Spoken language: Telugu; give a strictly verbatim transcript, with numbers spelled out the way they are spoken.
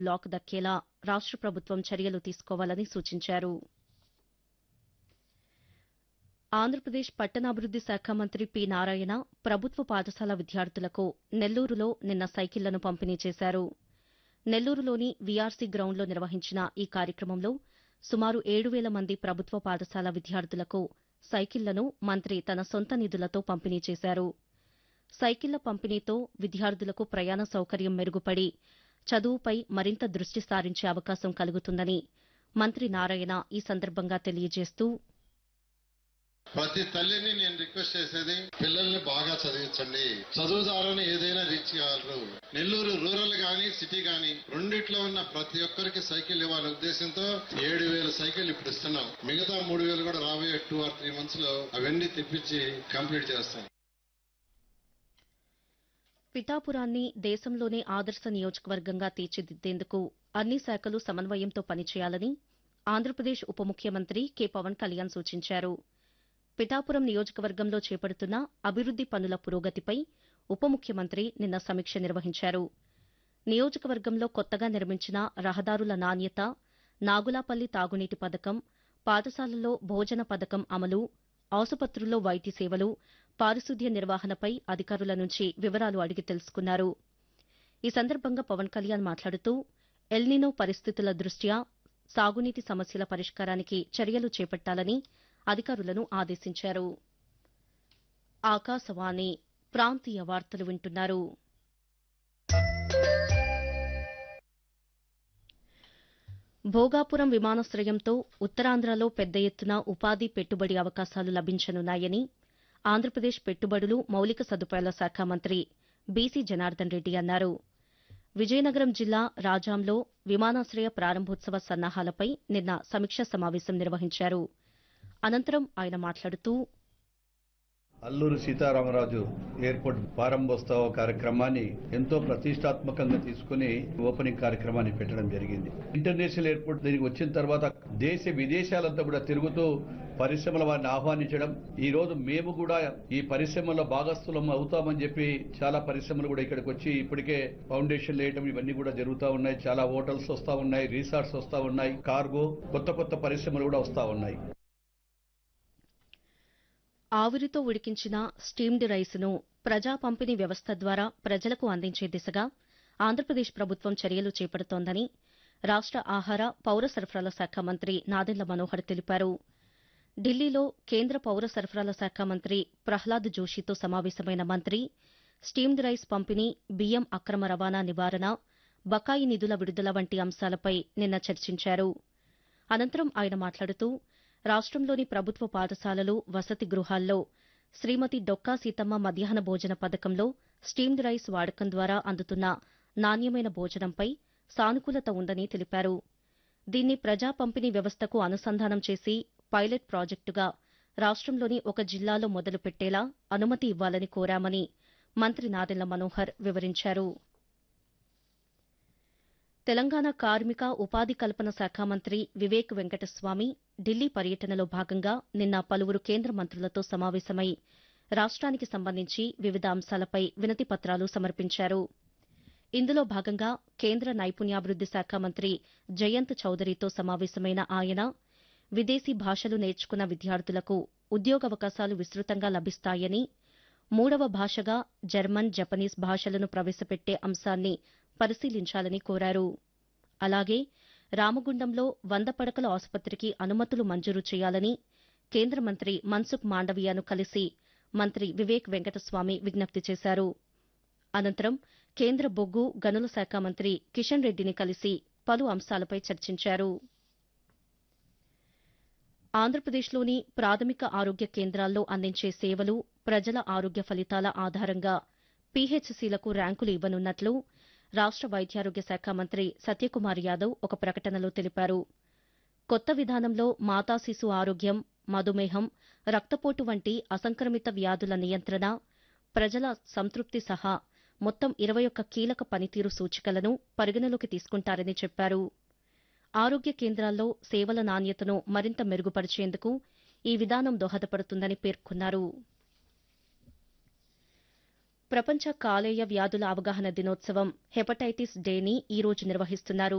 బ్లాక్ దక్కేలా రాష్ట ప్రభుత్వం చర్యలు తీసుకోవాలని సూచించారు. ఆంధ్రప్రదేశ్ పట్టణాభివృద్ది శాఖ మంత్రి పి నారాయణ ప్రభుత్వ పాఠశాల విద్యార్థులకు నెల్లూరులో నిన్న సైకిళ్లను పంపిణీ చేశారు. నెల్లూరులోని వీఆర్సీ గ్రౌండ్లో నిర్వహించిన ఈ కార్యక్రమంలో సుమారు ఏడు వేల మంది ప్రభుత్వ పాఠశాల విద్యార్థులకు సైకిళ్లను మంత్రి తన సొంత నిధులతో పంపిణీ చేశారు. సైకిళ్ల పంపిణీతో విద్యార్థులకు ప్రయాణ సౌకర్యం మెరుగుపడి చదువుపై మరింత దృష్టి సారించే అవకాశం కలుగుతుందని మంత్రి నారాయణ ఈ సందర్భంగా తెలియజేస్తూ, ప్రతి తల్లిని నేను రిక్వెస్ట్ చేసేది, పిల్లల్ని బాగా చదివించండి. చదువు ద్వారానే ఏదైనా రీచ్ కాగలరు. నెల్లూరు రూరల్ గాని సిటీ గాని రెండిట్లో ఉన్న ప్రతి ఒక్కరికి సైకిల్ ఇవ్వాలనే ఉద్దేశంతో ఏడు వేల సైకిల్ ఇప్పుడు ఇస్తున్నాం. మిగతా మూడు వేలు కూడా రాబోయే టూ ఆర్ త్రీ మంత్స్ లో అవన్నీ తెప్పించి కంప్లీట్ చేస్తాం. పిఠాపురాన్ని దేశంలోనే ఆదర్శ నియోజకవర్గంగా తీర్చిదిద్దేందుకు అన్ని శాఖలు సమన్వయంతో పనిచేయాలని ఆంధ్రప్రదేశ్ ఉప ముఖ్యమంత్రి కె పవన్ కళ్యాణ్ సూచించారు. పిఠాపురం నియోజకవర్గంలో చేపడుతున్న అభివృద్ది పనుల పురోగతిపై ఉప ముఖ్యమంత్రి నిన్న సమీక్ష నిర్వహించారు. నియోజకవర్గంలో కొత్తగా నిర్మించిన రహదారుల నాణ్యత, నాగులాపల్లి తాగునీటి పథకం, పాఠశాలల్లో భోజన పథకం అమలు, ఆసుపత్రుల్లో వైద్య సేవలు, పారిశుద్ధ్య నిర్వహణపై అధికారుల నుంచి వివరాలు అడిగి తెలుసుకున్నారు. ఈ సందర్భంగా పవన్ కళ్యాణ్ మాట్లాడుతూ, ఎల్నినో పరిస్థితుల దృష్ట్యా సాగునీటి సమస్యల పరిష్కారానికి చర్యలు చేపట్టాలని అధికారులను ఆదేశించారు. ఆకాశవాణి ప్రాంతీయ వార్తలు వింటున్నారు. భోగాపురం విమానాశ్రయంతో ఉత్తరాంధ్రలో పెద్ద ఎత్తున ఉపాధి పెట్టుబడి అవకాశాలు లభించనున్నాయని ఆంధ్రప్రదేశ్ పెట్టుబడులు మౌలిక సదుపాయాల శాఖ మంత్రి బీసీ జనార్దన్ రెడ్డి అన్నారు. విజయనగరం జిల్లా రాజాంలో విమానాశ్రయ ప్రారంభోత్సవ సన్నాహాలపై నిన్న సమీక్షా సమావేశం నిర్వహించారు. అనంతరం ఆయన మాట్లాడుతూ, అల్లూరు సీతారామరాజు ఎయిర్పోర్ట్ ప్రారంభోత్సవ కార్యక్రమాన్ని ఎంతో ప్రతిష్టాత్మకంగా తీసుకుని ఓపెనింగ్ కార్యక్రమాన్ని పెట్టడం జరిగింది. ఇంటర్నేషనల్ ఎయిర్పోర్ట్ దీనికి వచ్చిన తర్వాత దేశ విదేశాలంతా కూడా తిరుగుతూ పరిశ్రమల వారిని ఆహ్వానించడం, ఈ రోజు మేము కూడా ఈ పరిశ్రమలో భాగస్థులం అవుతామని చెప్పి చాలా పరిశ్రమలు కూడా ఇక్కడికి వచ్చి ఇప్పటికే ఫౌండేషన్ వేయటం ఇవన్నీ కూడా జరుగుతూ ఉన్నాయి. చాలా హోటల్స్ వస్తా ఉన్నాయి, రిసార్ట్స్ వస్తా ఉన్నాయి, కార్గో కొత్త కొత్త పరిశ్రమలు కూడా వస్తా ఉన్నాయి. ఆవిరితో ఉడికించిన స్టీమ్డ్ రైస్ను ప్రజా పంపిణీ వ్యవస్థ ద్వారా ప్రజలకు అందించే దిశగా ఆంధ్రప్రదేశ్ ప్రభుత్వం చర్యలు చేపడుతోందని రాష్ట ఆహార పౌర సరఫరాల శాఖ మంత్రి నాదెండ్ల మనోహర్ తెలిపారు. ఢిల్లీలో కేంద్ర పౌర సరఫరాల శాఖ మంత్రి ప్రహ్లాద్ జోషితో సమావేశమైన మంత్రి స్టీమ్డ్ రైస్ పంపిణీ, బియ్యం అక్రమ రవాణా నివారణ, బకాయి నిధుల విడుదల వంటి అంశాలపై నిన్న చర్చించారు. అనంతరం ఆయన మాట్లాడుతూ, రాష్టంలోని ప్రభుత్వ పాఠశాలలు, వసతి గృహాల్లో శ్రీమతి డొక్కా సీతమ్మ మధ్యాహ్న భోజన పథకంలో స్టీమ్డ్ రైస్ వాడకం ద్వారా అందుతున్న నాణ్యమైన భోజనంపై సానుకూలత ఉందని తెలిపారు. దీన్ని ప్రజా పంపిణీ వ్యవస్థకు అనుసంధానం చేసి పైలట్ ప్రాజెక్టుగా రాష్టంలోని ఒక జిల్లాలో మొదలుపెట్టేలా అనుమతి ఇవ్వాలని కోరామని మంత్రి నాదెండ్ల మనోహర్ వివరించారు. తెలంగాణ కార్మిక ఉపాధి కల్పన శాఖ మంత్రి వివేక్ వెంకటస్వామి ఢిల్లీ పర్యటనలో భాగంగా నిన్న పలువురు కేంద్ర మంత్రులతో సమావేశమై రాష్ట్రానికి సంబంధించి వివిధ అంశాలపై వినతి పత్రాలు సమర్పించారు. ఇందులో భాగంగా కేంద్ర నైపుణ్యాభివృద్ది శాఖ మంత్రి జయంత్ చౌదరితో సమావేశమైన ఆయన విదేశీ భాషలు నేర్చుకున్న విద్యార్థులకు ఉద్యోగావకాశాలు విస్తృతంగా లభిస్తాయని, మూడవ భాషగా జర్మన్, జపనీస్ భాషలను ప్రవేశపెట్టే అంశాన్ని పరిశీలించాలని కోరారు. అలాగే రామగుండంలో వంద పడకల ఆసుపత్రికి అనుమతులు మంజూరు చేయాలని కేంద్ర మంత్రి మన్సుఖ్ మాండవీయను కలిసి మంత్రి వివేక్ వెంకటస్వామి విజ్ఞప్తి చేశారు. అనంతరం కేంద్ర బొగ్గు, గనుల శాఖ మంత్రి కిషన్ రెడ్డిని కలిసి పలు అంశాలపై చర్చించారు. ఆంధ్రప్రదేశ్లోని ప్రాథమిక ఆరోగ్య కేంద్రాల్లో అందించే సేవలు, ప్రజల ఆరోగ్య ఫలితాల ఆధారంగా పీహెచ్సీలకు ర్యాంకులు ఇవ్వనున్నట్లు రాష్ట వైద్యారోగ్య శాఖ మంత్రి సత్యకుమార్ యాదవ్ ఒక ప్రకటనలో తెలిపారు. కొత్త విధానంలో మాతా శిశు ఆరోగ్యం, మధుమేహం, రక్తపోటు వంటి అసంక్రమిత వ్యాధుల నియంత్రణ, ప్రజల సంతృప్తి సహా మొత్తం ఇరవై ఒక్క కీలక పనితీరు సూచికలను పరిగణలోకి తీసుకుంటారని చెప్పారు. ఆరోగ్య కేంద్రాల్లో సేవల నాణ్యతను మరింత మెరుగుపరిచేందుకు ఈ విధానం దోహదపడుతుందని పేర్కొన్నారు. ప్రపంచ కాలేయ వ్యాధుల అవగాహన దినోత్సవం హెపటైటిస్ డేని ఈ రోజు నిర్వహిస్తున్నారు.